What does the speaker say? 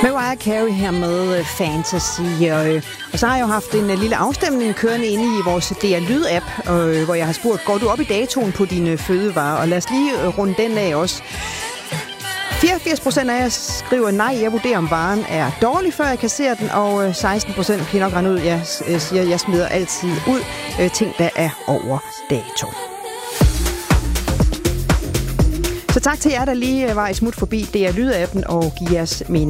Mariah Carey her med Fantasy, og så har jeg jo haft en lille afstemning kørende inde i vores DR Lyd-app, hvor jeg har spurgt, går du op i datoen på dine fødevarer? Og lad os lige runde den af også. 84% af jer skriver, nej, jeg vurderer, om varen er dårlig, før jeg kasserer den, og 16% kan nok rende ud. Jeg siger, jeg smider altid ud ting, der er over dato. Så tak til jer, der lige var i smut forbi DR Lyd-appen og giver jeres mening.